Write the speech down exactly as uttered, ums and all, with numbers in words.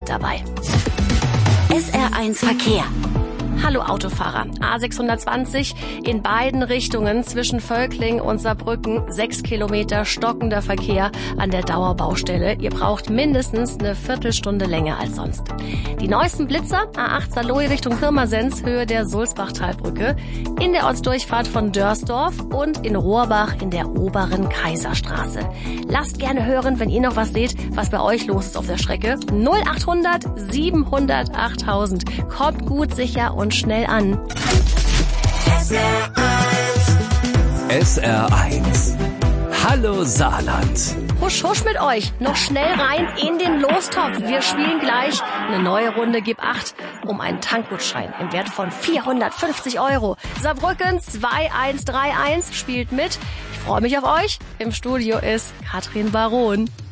mit dabei. S R eins Verkehr. Hallo Autofahrer. A sechshundertzwanzig in beiden Richtungen zwischen Völkling und Saarbrücken. Sechs Kilometer stockender Verkehr an der Dauerbaustelle. Ihr braucht mindestens eine Viertelstunde länger als sonst. Die neuesten Blitzer, A acht Saarlouis Richtung Pirmasens, Höhe der Sulzbachtalbrücke. In der Ortsdurchfahrt von Dörsdorf und in Rohrbach in der oberen Kaiserstraße. Lasst gerne hören, wenn ihr noch was seht, was bei euch los ist auf der Strecke. null achthundert siebenhundert achttausend. Kommt gut, sicher und schnell an. S R eins. S R eins. Hallo Saarland. Husch, husch mit euch. Noch schnell rein in den Lostopf. Wir spielen gleich eine neue Runde Gib acht um einen Tankgutschein im Wert von vierhundertfünfzig Euro. Saarbrücken zwei eins drei eins spielt mit. Ich freue mich auf euch. Im Studio ist Katrin Baron.